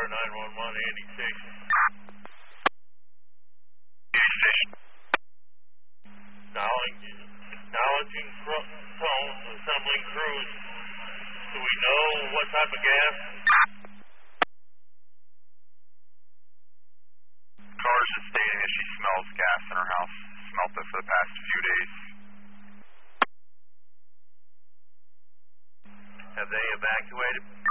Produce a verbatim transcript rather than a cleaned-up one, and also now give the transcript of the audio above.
Tower nine one one, Andy Station. Andy Station. Acknowledging, acknowledging tone, assembling crews. Do we know what type of gas? Cars is stating that she smells gas in her house. Smelt it for the past few days. Have they evacuated?